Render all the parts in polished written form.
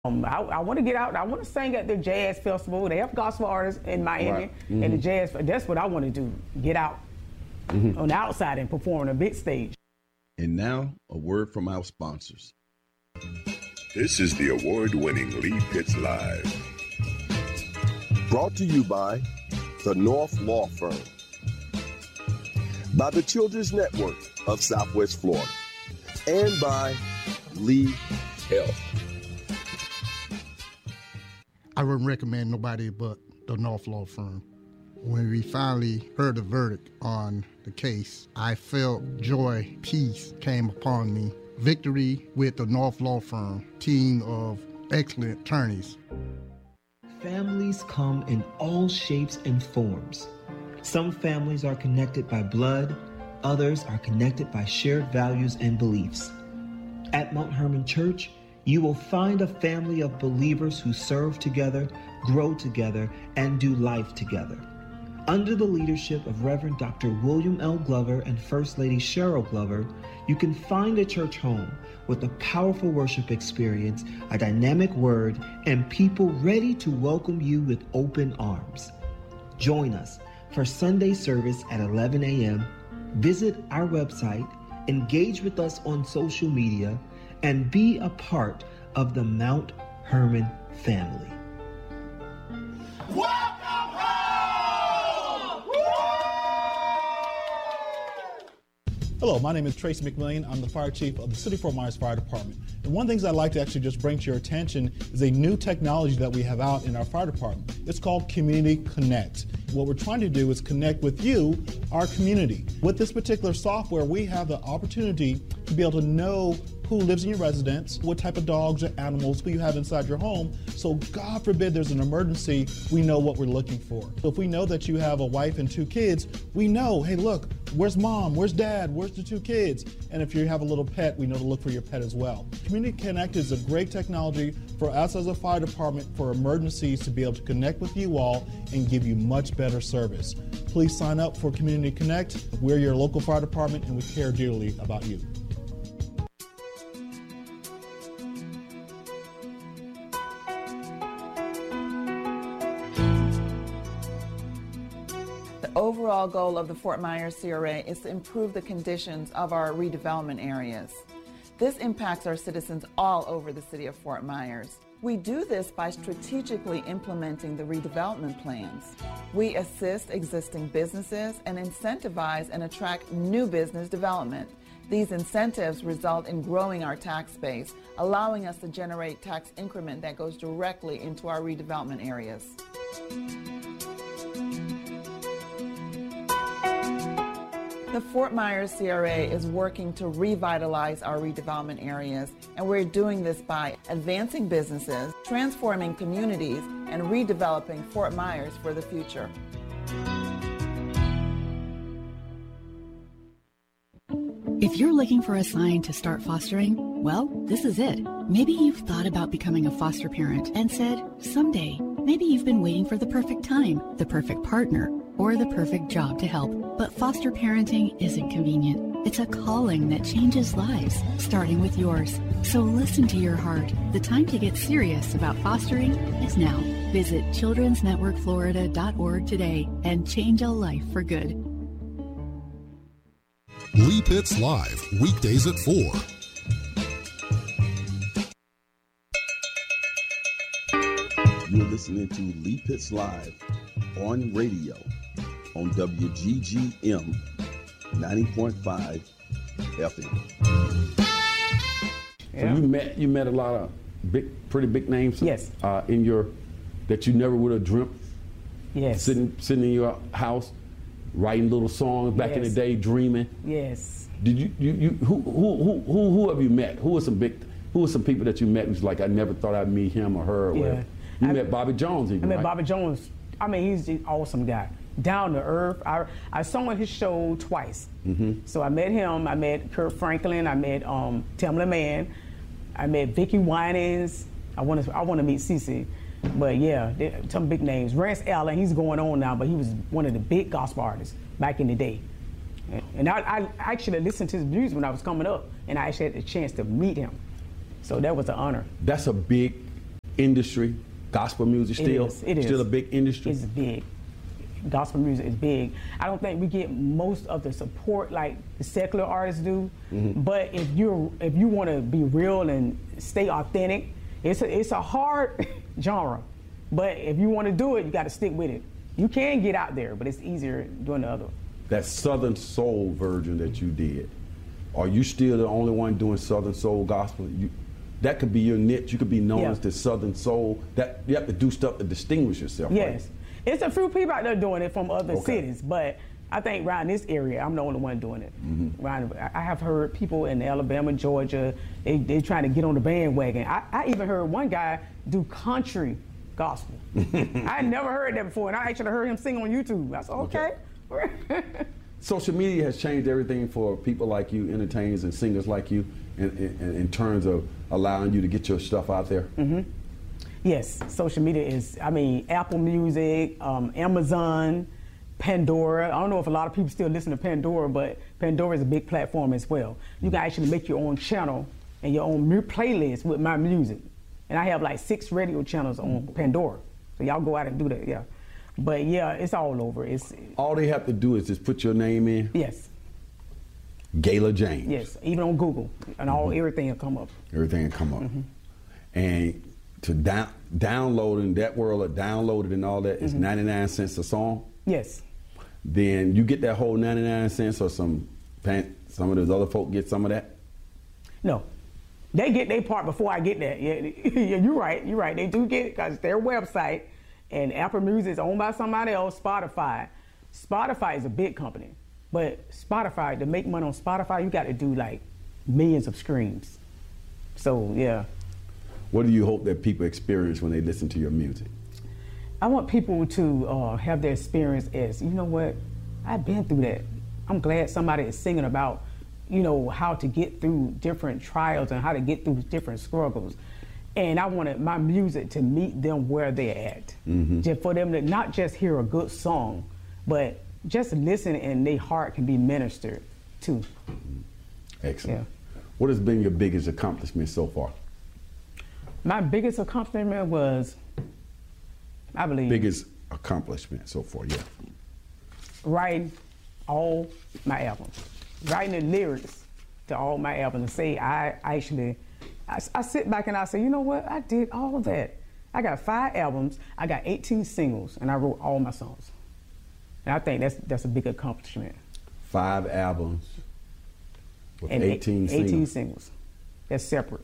I want to get out. I want to sing at the jazz festival. They have gospel artists in Miami, Right. Mm-hmm. and the jazz. That's what I want to do. Get out on the outside and perform on a big stage. And now, a word from our sponsors. This is the award-winning Lee Pitts Live. Brought to you by the North Law Firm, by the Children's Network of Southwest Florida, and by Lee Health. I wouldn't recommend nobody but the North Law Firm. When we finally heard the verdict on the case, I felt joy, peace came upon me. Victory with the North Law Firm, team of excellent attorneys. Families come in all shapes and forms. Some families are connected by blood, others are connected by shared values and beliefs. At Mount Hermon Church, you will find a family of believers who serve together, grow together, and do life together. Under the leadership of Reverend Dr. William L. Glover and First Lady Cheryl Glover, you can find a church home with a powerful worship experience, a dynamic word, and people ready to welcome you with open arms. Join us for Sunday service at 11 a.m. Visit our website, engage with us on social media, and be a part of the Mount Hermon family. Welcome home! Hello, my name is Tracy McMillian. I'm the fire chief of the City of Fort Myers Fire Department. And one of the things I'd like to actually just bring to your attention is a new technology that we have out in our fire department. It's called Community Connect. What we're trying to do is connect with you, our community. With this particular software, we have the opportunity to be able to know who lives in your residence, what type of dogs or animals who you have inside your home. So God forbid there's an emergency, we know what we're looking for. So if we know that you have a wife and 2 kids, we know, hey, look, where's mom, where's dad, where's the 2 kids? And if you have a little pet, we know to look for your pet as well. Community Connect is a great technology for us as a fire department for emergencies to be able to connect with you all and give you much better service. Please sign up for Community Connect. We're your local fire department and we care dearly about you. The overall goal of the Fort Myers CRA is to improve the conditions of our redevelopment areas. This impacts our citizens all over the city of Fort Myers. We do this by strategically implementing the redevelopment plans. We assist existing businesses and incentivize and attract new business development. These incentives result in growing our tax base, allowing us to generate tax increment that goes directly into our redevelopment areas. The Fort Myers CRA is working to revitalize our redevelopment areas, and we're doing this by advancing businesses, transforming communities, and redeveloping Fort Myers for the future. If you're looking for a sign to start fostering, well, this is it. Maybe you've thought about becoming a foster parent and said, someday. Maybe you've been waiting for the perfect time, the perfect partner, or the perfect job to help. But foster parenting isn't convenient. It's a calling that changes lives, starting with yours. So listen to your heart. The time to get serious about fostering is now. Visit childrensnetworkflorida.org today and change a life for good. Lee Pitts Live, weekdays at 4. You're listening to Lee Pitts Live on radio on WGGM 90.5 FM. Yeah. So you met a lot of pretty big names. Yes. In your that you never would have dreamt. Yes. Sitting in your house, writing little songs back in the day, dreaming. Yes. Did you who have you met? Who are some people that you met who's like, I never thought I'd meet him or her or whatever? You met Bobby Jones even, I met right? Bobby Jones. I mean, he's an awesome guy. Down to earth. I saw him on his show twice. Mm-hmm. So I met him. I met Kurt Franklin. I met Tamla Mann. I met Vicki Winans. I want to meet Cece. But yeah, some big names. Rance Allen, he's going on now, but he was one of the big gospel artists back in the day. And I actually listened to his music when I was coming up, and I actually had the chance to meet him. So that was an honor. That's a big industry, gospel music still? It is. Still a big industry? It's big. Gospel music is big. I don't think we get most of the support like the secular artists do. But if you want to be real and stay authentic, it's a hard genre. But if you want to do it, you got to stick with it. You can get out there, but it's easier doing the other. That Southern Soul version that you did, are you still the only one doing Southern Soul gospel? That could be your niche. You could be known as the Southern Soul. That you have to do stuff to distinguish yourself. Yes. Right? It's a few people out there doing it from other cities, but I think around this area, I'm the only one doing it. I have heard people in Alabama, Georgia, they trying to get on the bandwagon. I even heard one guy do country gospel. I never heard that before, and I actually heard him sing on YouTube. I said, okay. Social media has changed everything for people like you, entertainers and singers like you, in terms of allowing you to get your stuff out there. Yes, social media is, Apple Music, Amazon, Pandora. I don't know if a lot of people still listen to Pandora, but Pandora is a big platform as well. You can actually make your own channel and your own playlist with my music. And I have like 6 radio channels on Pandora. So y'all go out and do that, yeah. But yeah, it's all over. All they have to do is just put your name in? Yes. Gayla James? Yes, even on Google, and everything will come up. Everything will come up. And to downloading that world of downloaded and all that is 99 cents a song? Yes. Then you get that whole 99 cents, or some of those other folk get some of that? No. They get their part before I get that. Yeah, you're right. They do get it because it's their website, and Apple Music is owned by somebody else, Spotify. Spotify is a big company, but Spotify, to make money on Spotify, you got to do like millions of streams. So, yeah. What do you hope that people experience when they listen to your music? I want people to have their experience as, you know what, I've been through that. I'm glad somebody is singing about, how to get through different trials and how to get through different struggles. And I wanted my music to meet them where they're at. Just for them to not just hear a good song, but just listen and their heart can be ministered to. Excellent. Yeah. What has been your biggest accomplishment so far? My biggest accomplishment was, I believe... Biggest accomplishment so far, yeah. Writing all my albums. Writing the lyrics to all my albums. And say, I sit back and I say, you know what? I did all of that. I got 5 albums, I got 18 singles, and I wrote all my songs. And I think that's a big accomplishment. 5 albums with 18 singles. 18 singles. That's separate.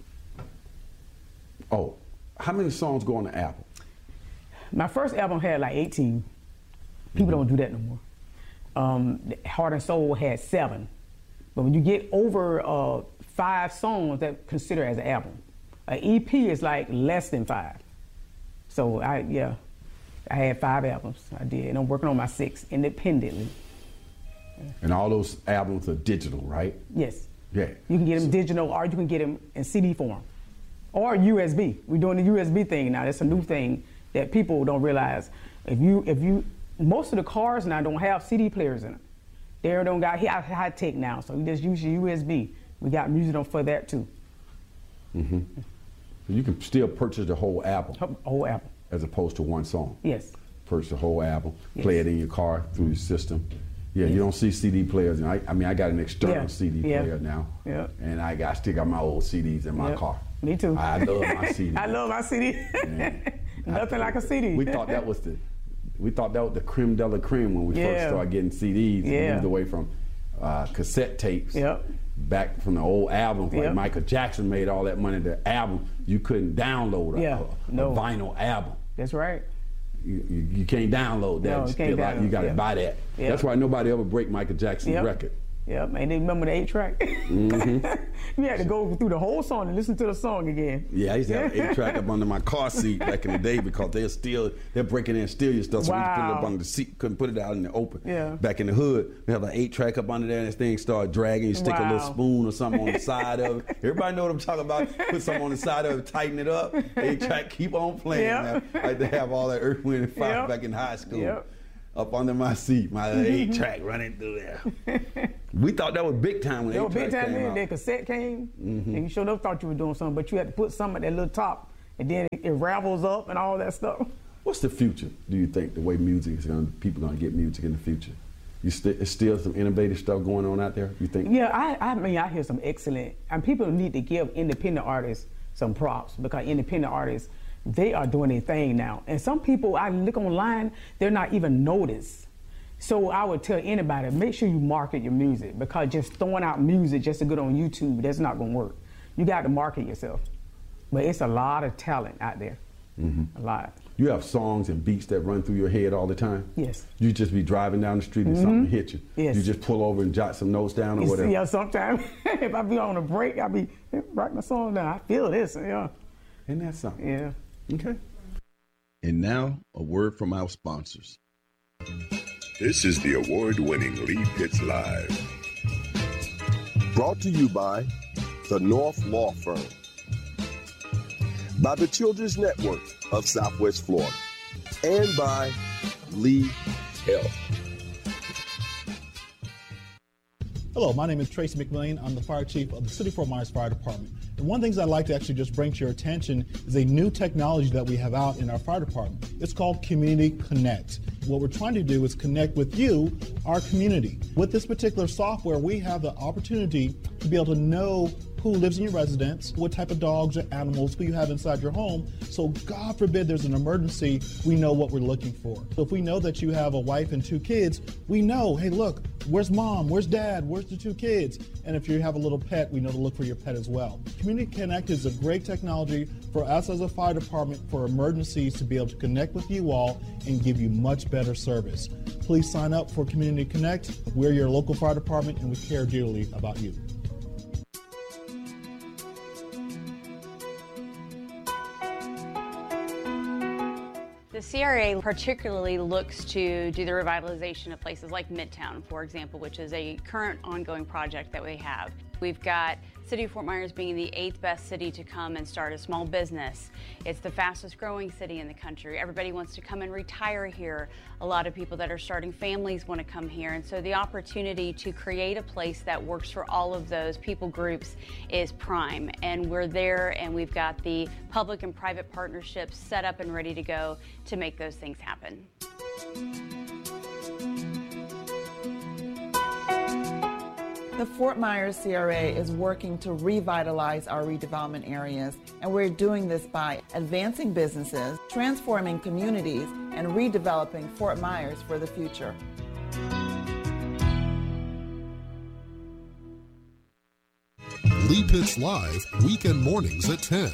Oh, how many songs go on the album? My first album had like 18. People don't do that no more. Heart and Soul had 7. But when you get over 5 songs, that considered as an album. An EP is like less than 5. So I had 5 albums. I did, and I'm working on my 6th independently. And all those albums are digital, right? Yes. Yeah. You can get them digital, or you can get them in CD form. Or USB. We're doing the USB thing now. That's a new thing that people don't realize. Most of the cars now don't have CD players in them. They don't got high tech now, so you just use your USB. We got music for that too. So you can still purchase the whole album. Whole album. As opposed to one song. Yes. Purchase the whole album. Yes. Play it in your car through your system. Yeah, you don't see CD players. I got an external CD player now. Yeah. And I still got my old CDs in my car. Me too. I love my CD. I love my CD. Nothing like a CD. We thought that was the creme de la creme when we first started getting CDs. And moved away from cassette tapes. Back from the old albums, like Michael Jackson made all that money. The album, you couldn't download a vinyl album. That's right. You can't download that. No, you got to buy that. That's why nobody ever break Michael Jackson's record. Yep, and then remember the 8-track? You had to go through the whole song and listen to the song again. Yeah, I used to have an 8-track up under my car seat back in the day because they're breaking in and steal your stuff, so we could put it up under the seat, couldn't put it out in the open. Yeah. Back in the hood, we have an 8-track up under there and this thing started dragging, you stick a little spoon or something on the side of it. Everybody know what I'm talking about? Put something on the side of it, tighten it up, 8-track, keep on playing. Now. I had to have all that Earth, Wind & Fire back in high school. Up under my seat, my 8-track running through there. We thought that was big time when 8-track came out. The cassette came, and you sure enough thought you were doing something, but you had to put something at that little top and then it ravels up and all that stuff. What's the future, do you think, the way music is people are going to get music in the future? It's still some innovative stuff going on out there, you think? Yeah, I mean, I hear some excellent, and people need to give independent artists some props, because independent artists, they are doing their thing now. And some people, I look online, they're not even noticed. So I would tell anybody, make sure you market your music, because just throwing out music just to go on YouTube, that's not going to work. You got to market yourself. But it's a lot of talent out there, a lot. You have songs and beats that run through your head all the time? Yes. You just be driving down the street and something hit you? Yes. You just pull over and jot some notes down or whatever? Yeah, sometimes. If I be on a break, I be write my song down. I feel this, yeah. Isn't that something? Yeah. Okay. And now, a word from our sponsors. This is the award-winning Lee Pitts Live. Brought to you by the North Law Firm, by the Children's Network of Southwest Florida, and by Lee Health. Hello, my name is Tracy McMillian. I'm the fire chief of the City of Fort Myers Fire Department. And one of the things I'd like to actually just bring to your attention is a new technology that we have out in our fire department. It's called Community Connect. What we're trying to do is connect with you, our community. With this particular software, we have the opportunity to be able to know who lives in your residence, what type of dogs or animals who you have inside your home. So God forbid there's an emergency, we know what we're looking for. So if we know that you have a wife and 2 kids, we know, hey, look, where's mom, where's dad, where's the 2 kids? And if you have a little pet, we know to look for your pet as well. Community Connect is a great technology for us as a fire department for emergencies to be able to connect with you all and give you much better service. Please sign up for Community Connect. We're your local fire department and we care dearly about you. The CRA particularly looks to do the revitalization of places like Midtown, for example, which is a current ongoing project that we have. We've got City of Fort Myers being the 8th best city to come and start a small business. It's the fastest growing city in the country. Everybody wants to come and retire here. A lot of people that are starting families want to come here. And so the opportunity to create a place that works for all of those people groups is prime. And we're there, and we've got the public and private partnerships set up and ready to go to make those things happen. The Fort Myers CRA is working to revitalize our redevelopment areas, and we're doing this by advancing businesses, transforming communities, and redeveloping Fort Myers for the future. Lee Pitts Live, weekend mornings at 10.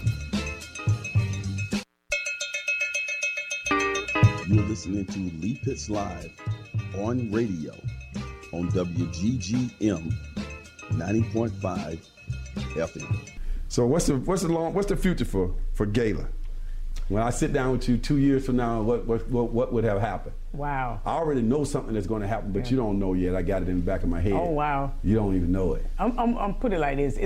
You're listening to Lee Pitts Live on radio on WGGM 90.5 FM. So what's the future for Gala? When I sit down with you 2 years from now, what would have happened? Wow. I already know something that's going to happen, but you don't know yet. I got it in the back of my head. Oh wow. You don't even know it. I'm put it like this.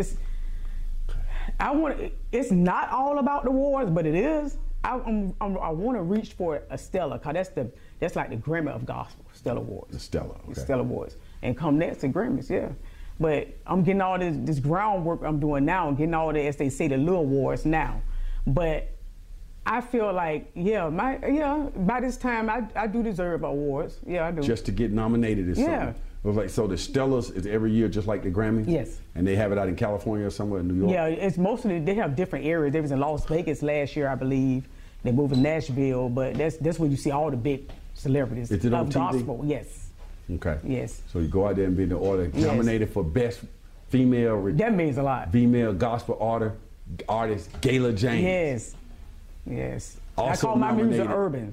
It's not all about the awards, but it is. I want to reach for a Stella, cause that's like the Grammy of gospel, Stella Awards. The Stella, okay. The Stella Awards, and come next to Grammys, yeah. But I'm getting all this groundwork I'm doing now, and getting all the, as they say, the little awards now. But I feel like, by this time I do deserve awards. Yeah, I do. Just to get nominated is something. So the Stellas is every year just like the Grammys? Yes. And they have it out in California or somewhere in New York? Yeah, it's mostly, they have different areas. They was in Las Vegas last year, I believe. They moved to Nashville, but that's where you see all the big celebrities. Is it on TV? Gospel, yes. Okay. Yes. So you go out there and be in the order, nominated for Best Female. That means a lot. Female Gospel Artist, Gala James. Yes. Yes. Also I call my music urban.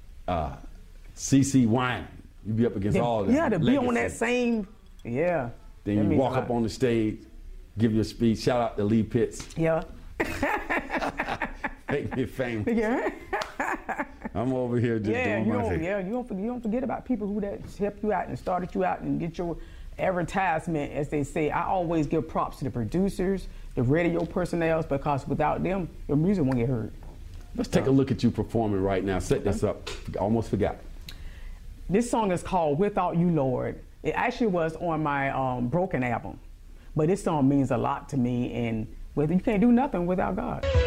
CeCe Winans. You be up against all them. Yeah, to be on that same, Then you walk up on the stage, give your speech. Shout out to Lee Pitts. Yeah. Make me famous. Yeah. I'm over here just doing my thing. Yeah, you don't forget about people who that helped you out and started you out and get your advertisement, as they say. I always give props to the producers, the radio personnel, because without them, your music won't get heard. Let's take a look at you performing right now. Set this up. I almost forgot. This song is called Without You, Lord. It actually was on my Broken album. But this song means a lot to me, and you can't do nothing without God.